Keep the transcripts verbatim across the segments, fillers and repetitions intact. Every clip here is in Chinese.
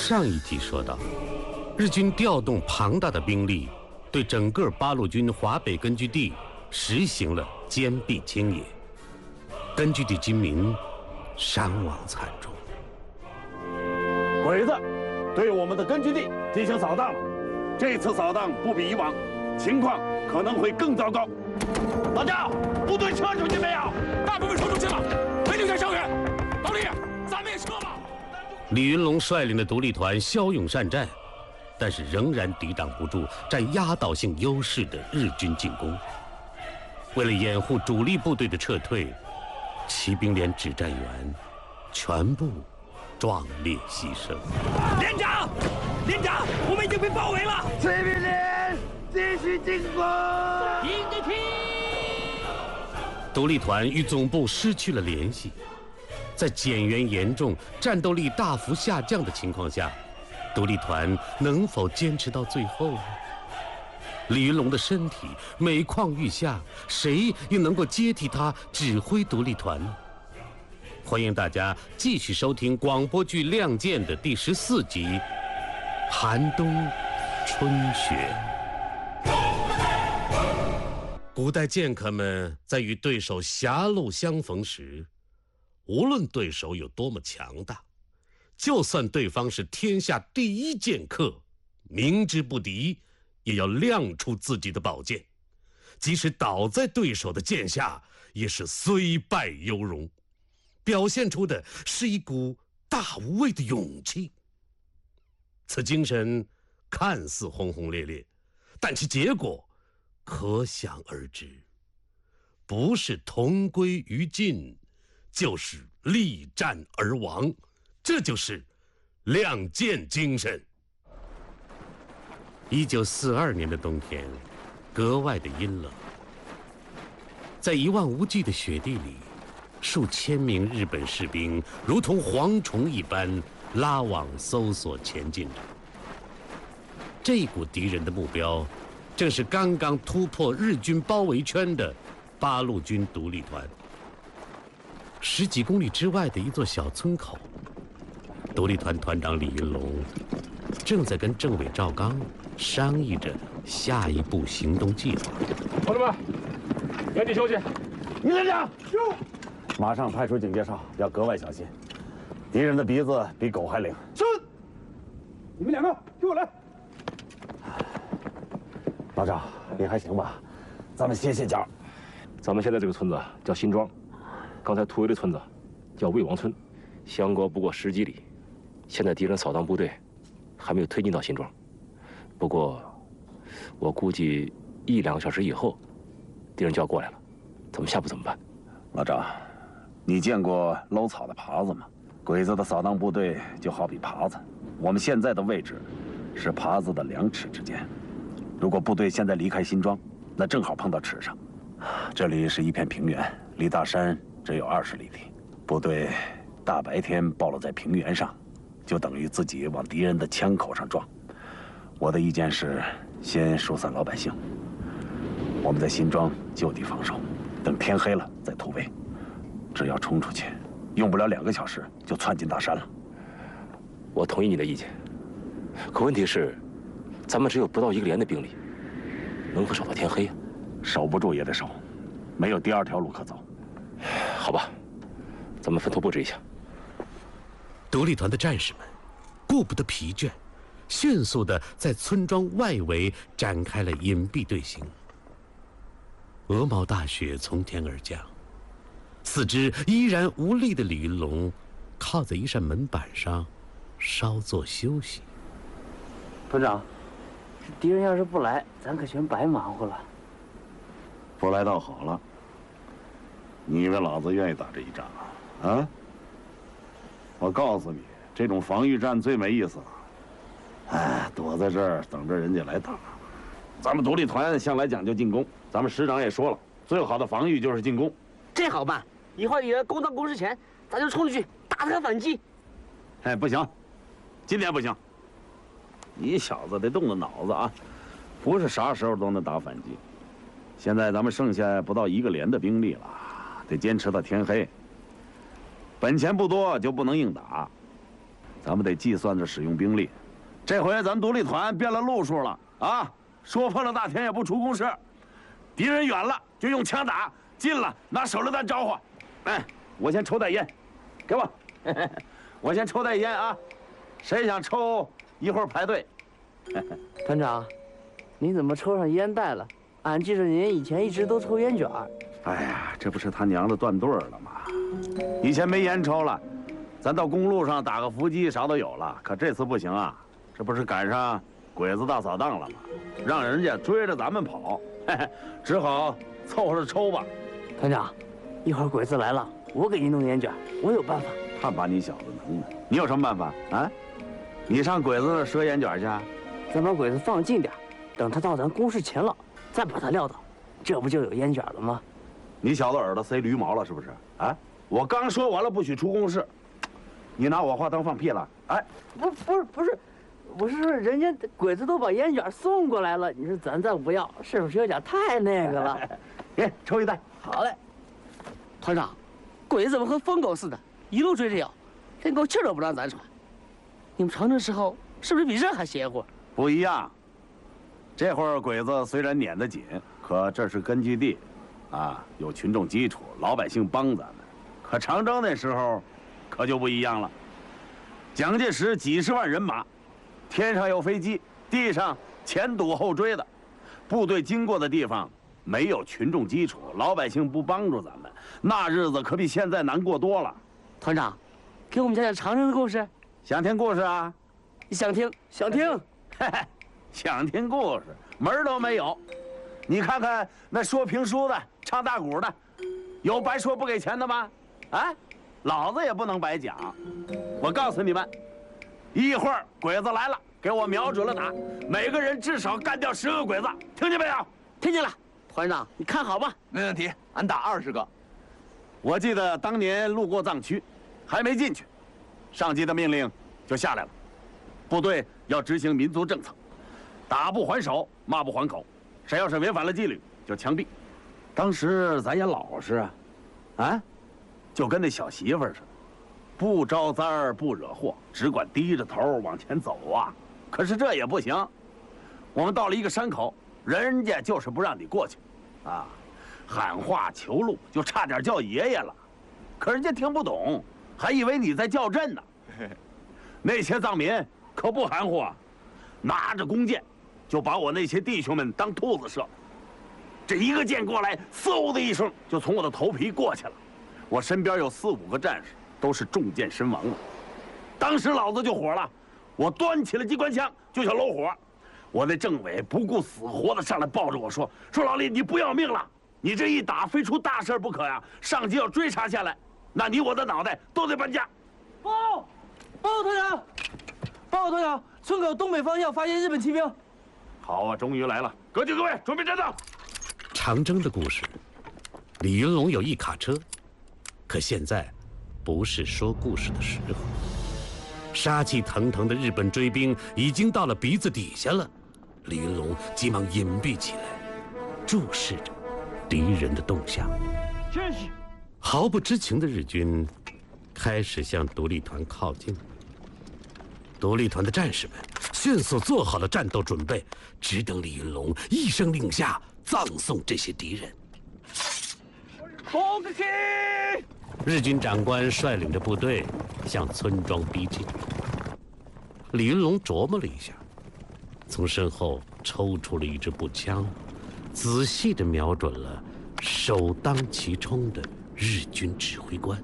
上一集说到，日军调动庞大的兵力，对整个八路军华北根据地实行了坚壁清野，根据地军民伤亡惨重。 鬼子对我们的根据地进行扫荡，这次扫荡不比以往，情况可能会更糟糕。老赵，部队撤出去没有？ 大部分撤出去了，没留下伤员。老李，咱们也撤吧。 李云龙率领的独立团骁勇善战，但是仍然抵挡不住占压倒性优势的日军进攻。为了掩护主力部队的撤退，骑兵连指战员全部壮烈牺牲。 连长，连长，我们已经被包围了！ 骑兵连继续进攻！ 迎敌拼！ 独立团与总部失去了联系，在减员严重、战斗力大幅下降的情况下，独立团能否坚持到最后呢？李云龙的身体每况愈下，谁又能够接替他指挥独立团呢？欢迎大家继续收听广播剧《亮剑》的第十四集《寒冬春雪》。古代剑客们在与对手狭路相逢时，无论对手有多么强大，就算对方是天下第一剑客，明知不敌，也要亮出自己的宝剑，即使倒在对手的剑下，也是虽败犹荣，表现出的是一股大无畏的勇气。此精神看似轰轰烈烈，但其结果可想而知，不是同归于尽，就是力战而亡，这就是亮剑精神。一九四二年的冬天格外的阴冷，在一望无际的雪地里，数千名日本士兵如同蝗虫一般拉网搜索前进着。这一股敌人的目标正是刚刚突破日军包围圈的八路军独立团。十几公里之外的一座小村口，独立团团长李云龙正在跟政委赵刚商议着下一步行动计划。 同志们，原地休息。 李连长，哟，马上派出警戒哨，要格外小心。敌人的鼻子比狗还灵。是。你们两个跟我来。老赵，你还行吧？咱们歇歇脚。 咱们现在这个村子叫新庄，刚才突围的村子叫魏王村，相隔不过十几里。现在敌人扫荡部队还没有推进到新庄，不过我估计一两个小时以后，敌人就要过来了。咱们下一步怎么办？ 老赵，你见过搂草的耙子吗？鬼子的扫荡部队就好比耙子，我们现在的位置是耙子的两尺之间。如果部队现在离开新庄，那正好碰到尺上。这里是一片平原，离大山只有二十里地。部队大白天暴露在平原上，就等于自己往敌人的枪口上撞。我的意见是，先疏散老百姓。我们在新庄就地防守，等天黑了再突围。只要冲出去，用不了两个小时就窜进大山了。 我同意你的意见，可问题是，咱们只有不到一个连的兵力，能否守到天黑啊？ 守不住也得守，没有第二条路可走。 好吧，咱们分头布置一下。 独立团的战士们顾不得疲倦，迅速地在村庄外围展开了隐蔽队形。鹅毛大雪从天而降，四肢依然无力的李云龙靠在一扇门板上稍作休息。 团长，敌人要是不来，咱可全白忙活了。 不来倒好了。你以为老子愿意打这一仗啊？啊！我告诉你，这种防御战最没意思了。哎，躲在这儿等着人家来打。咱们独立团向来讲究进攻，咱们师长也说了，最好的防御就是进攻。 这好办，一会儿有人攻到工事前，咱就冲出去打他反击。 哎，不行，今天不行。你小子得动动脑子啊，不是啥时候都能打反击。现在咱们剩下不到一个连的兵力了，得坚持到天黑。本钱不多就不能硬打， 咱们得计算着使用兵力。这回咱们独立团变了路数了啊！说破了大天也不出攻势，敌人远了就用枪打，近了拿手榴弹招呼。哎，我先抽袋烟，给我，我先抽袋烟啊！谁想抽，一会儿排队。 团长，你怎么抽上烟袋了？俺记得您以前一直都抽烟卷儿。 哎呀，这不是他娘的断队了吗？以前没烟抽了，咱到公路上打个伏击啥都有了。可这次不行啊，这不是赶上鬼子大扫荡了吗？让人家追着咱们跑，嘿嘿，只好凑合着抽吧。 团长，一会儿鬼子来了，我给您弄烟卷，我有办法。 看把你小子能的，你有什么办法啊？你上鬼子那儿赊烟卷去？ 咱把鬼子放近点，等他到咱工事前了，再把他撂倒，这不就有烟卷了吗？ 你小子耳朵塞驴毛了是不是？啊！我刚说完了不许出公事，你拿我话当放屁了？哎， 不，不是，不是，我是说人家鬼子都把烟卷送过来了，你说咱再不要，是不是有点太那个了？ 给抽一袋。 好嘞。团长，鬼子怎么和疯狗似的，一路追着咬，连口气都不让咱喘？你们长征时候是不是比这还邪乎？ 不一样。这会儿鬼子虽然撵得紧，可这是根据地。啊，有群众基础，老百姓帮咱们。可长征那时候，可就不一样了。蒋介石几十万人马，天上有飞机，地上前堵后追的，部队经过的地方没有群众基础，老百姓不帮助咱们，那日子可比现在难过多了。 团长，给我们讲讲长征的故事。 想听故事啊？ 想听，想听。 嘿嘿，想听故事，门儿都没有。你看看那说评书的、唱大鼓的，有白说不给钱的吗？啊，老子也不能白讲。我告诉你们，一会儿鬼子来了，给我瞄准了打，每个人至少干掉十个鬼子，听见没有？ 听见了。团长，你看好吧？ 没问题，俺打二十个。 我记得当年路过藏区，还没进去，上级的命令就下来了，部队要执行民族政策，打不还手，骂不还口。谁要是违反了纪律，就枪毙。当时咱也老实啊，啊，就跟那小媳妇似的，不招灾儿不惹祸，只管低着头往前走啊。可是这也不行，我们到了一个山口，人家就是不让你过去，啊，喊话求路，就差点叫爷爷了。可人家听不懂，还以为你在叫阵呢。那些藏民可不含糊啊，拿着弓箭。就把我那些弟兄们当兔子射，这一个箭过来，嗖的一声就从我的头皮过去了。我身边有四五个战士，都是中箭身亡了。当时老子就火了，我端起了机关枪就想搂火。我那政委不顾死活的上来抱着我说：“说老李，你不要命了？你这一打，非出大事不可呀！上级要追查下来，那你我的脑袋都得搬家。” 报，报团长，报团长，村口东北方向发现日本骑兵。 好啊，终于来了！各就各位，准备站岗。 长征的故事，李云龙有一卡车，可现在不是说故事的时候。杀气腾腾的日本追兵已经到了鼻子底下了，李云龙急忙隐蔽起来，注视着敌人的动向。 真是毫不知情的日军开始向独立团靠近。独立团的战士们迅速做好了战斗准备，只等李云龙一声令下，葬送这些敌人。 攻击！ 日军长官率领着部队向村庄逼近。李云龙琢磨了一下，从身后抽出了一支步枪，仔细地瞄准了首当其冲的日军指挥官。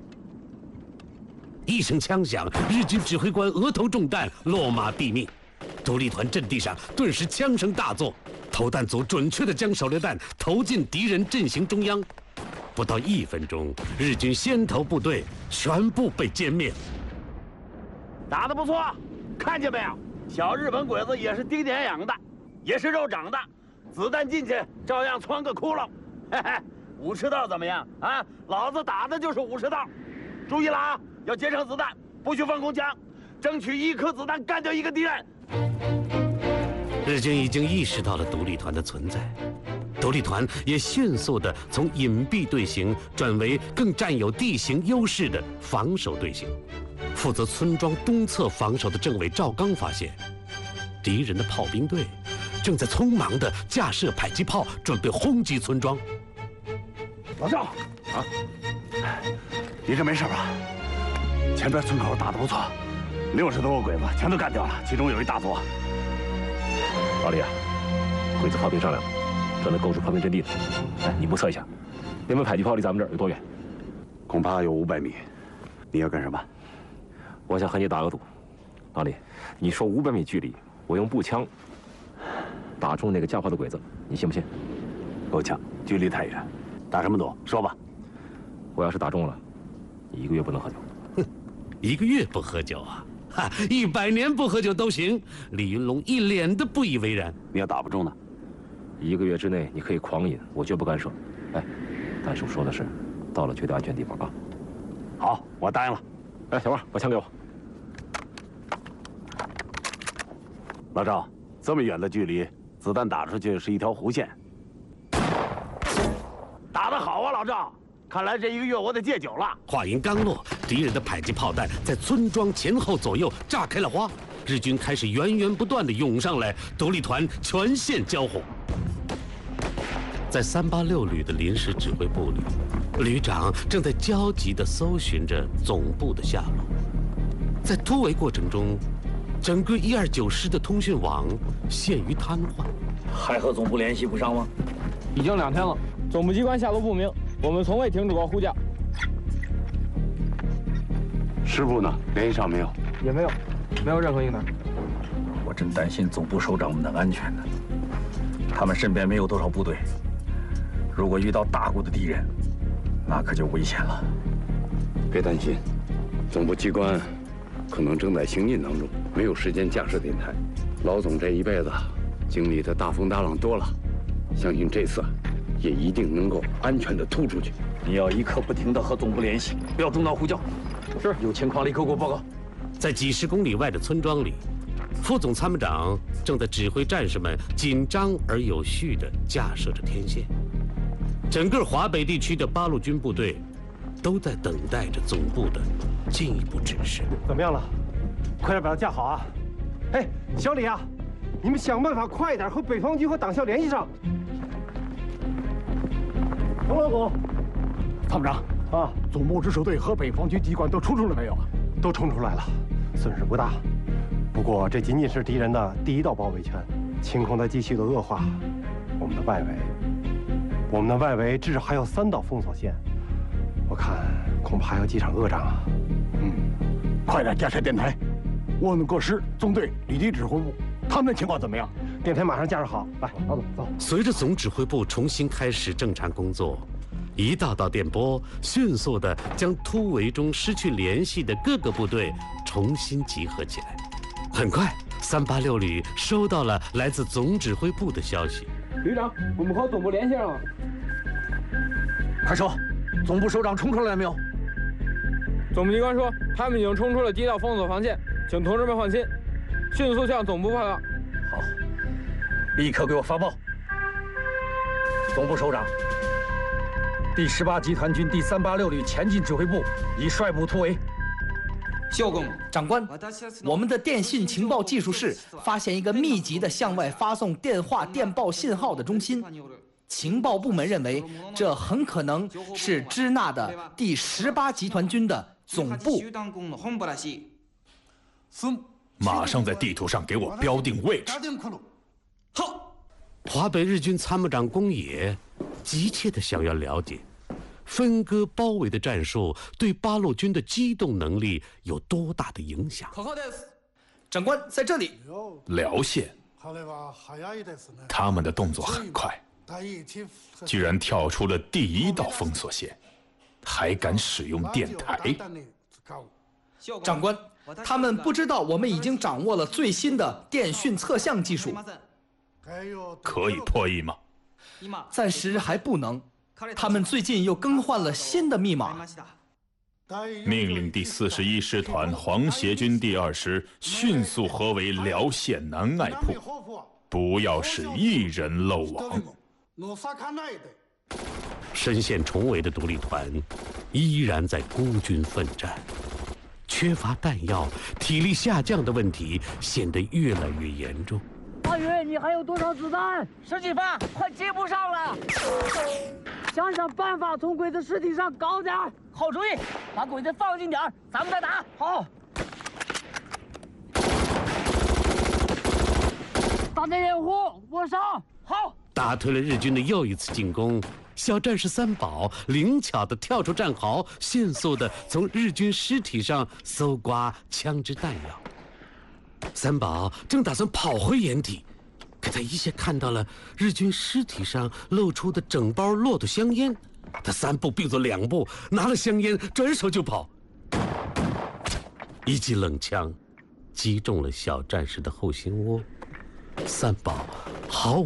一声枪响，日军指挥官额头中弹，落马毙命。独立团阵地上顿时枪声大作，投弹组准确地将手榴弹投进敌人阵型中央。不到一分钟，日军先头部队全部被歼灭。 打得不错，看见没有？小日本鬼子也是低点养的，也是肉长的，子弹进去照样穿个窟窿。嘿嘿，武士道怎么样啊？老子打的就是武士道。注意了啊，要节省子弹，不许放空枪，争取一颗子弹干掉一个敌人。 日军已经意识到了独立团的存在，独立团也迅速地从隐蔽队形转为更占有地形优势的防守队形。 负责村庄东侧防守的政委赵刚发现，敌人的炮兵队正在匆忙地架设迫击炮，准备轰击村庄。 老赵，啊，你这没事吧？前边村口打得不错，六十多个鬼子全都干掉了，其中有一大佐。 老李啊，鬼子炮兵上来了，正在构筑炮兵阵地呢。哎，你目测一下，那门迫击炮离咱们这儿有多远？ 恐怕有五百米。你要干什么？ 我想和你打个赌。老李，你说五百米距离，我用步枪打中那个架炮的鬼子，你信不信？ 够呛，距离太远。打什么赌？说吧。 我要是打中了，你一个月不能喝酒。 哼，一个月不喝酒啊？哈，一百年不喝酒都行。李云龙一脸的不以为然。 你要打不中呢？ 一个月之内你可以狂饮，我绝不干涉。哎，但是我说的是，到了绝对安全地方啊。 好，我答应了。 哎，小王，把枪给我。 老赵，这么远的距离，子弹打出去是一条弧线。打得好啊，老赵！看来这一个月我得戒酒了。 话音刚落，敌人的迫击炮弹在村庄前后左右炸开了花，日军开始源源不断地涌上来，独立团全线交火。在三八六旅的临时指挥部里，旅长正在焦急地搜寻着总部的下落。在突围过程中，整个一二九师的通讯网陷于瘫痪。 还和总部联系不上吗？ 已经两天了，总部机关下落不明，我们从未停止过呼叫。 师部呢？联系上没有？ 也没有，没有任何应答。 我真担心总部首长们的安全呢。他们身边没有多少部队，如果遇到大股的敌人，那可就危险了。 别担心，总部机关可能正在行进当中，没有时间架设电台。老总这一辈子经历的大风大浪多了，相信这次也一定能够安全地突出去。 你要一刻不停地和总部联系，不要中断呼叫。是，有情况立刻给我报告。 在几十公里外的村庄里，副总参谋长正在指挥战士们紧张而有序地架设着天线。整个华北地区的八路军部队都在等待着总部的进一步指示。 怎么样了？快点把它架好啊！哎，小李啊，你们想办法快一点和北方军和党校联系上。冯老总， 参谋长啊， 总部直属队和北方军机关都冲出来没有啊？ 都冲出来了，损失不大。不过这仅仅是敌人的第一道包围圈，情况在继续的恶化。我们的外围，我们的外围至少还有三道封锁线，我看恐怕还有几场恶仗啊。 嗯，快点架设电台。我们各师、纵队、旅敌指挥部，他们的情况怎么样？ 电台马上架设好，来，老总走。 随着总指挥部重新开始正常工作，一道道电波迅速地将突围中失去联系的各个部队重新集合起来。很快，三八六旅收到了来自总指挥部的消息。 旅长，我们和总部联系上了。 快说，总部首长冲出来了没有？ 总部机关说，他们已经冲出了第一道封锁防线，请同志们放心，迅速向总部报告。 好，立刻给我发报。总部首长，第十八集团军第三八六旅前进指挥部已率部突围。 校公长官，我们的电信情报技术室发现一个密集的向外发送电话、电报信号的中心。情报部门认为，这很可能是支那的第十八集团军的总部。 马上在地图上给我标定位置。 好，华北日军参谋长宫野急切地想要了解分割包围的战术对八路军的机动能力有多大的影响。 长官，在这里。 辽县，他们的动作很快，居然跳出了第一道封锁线，还敢使用电台。 长官，他们不知道我们已经掌握了最新的电讯测向技术。 可以破译吗？ 暂时还不能。他们最近又更换了新的密码。 命令第四十一师团黄协军第二师迅速合围辽县南隘铺，不要使一人漏网。 深陷重围的独立团依然在孤军奋战， 缺乏弹药、体力下降的问题显得越来越严重。 阿宇，你还有多少子弹？ 十几发，快接不上了。 想想办法从鬼子尸体上搞点儿。 好主意，把鬼子放近点儿，咱们再打。 好。打点掩护，我上。 好。 打退了日军的又一次进攻。小战士三宝灵巧地跳出战壕，迅速地从日军尸体上搜刮枪支弹药。三宝正打算跑回掩体，可他一下看到了日军尸体上露出的整包骆驼香烟，他三步并作两步，拿了香烟转手就跑。一记冷枪击中了小战士的后心窝，三宝毫无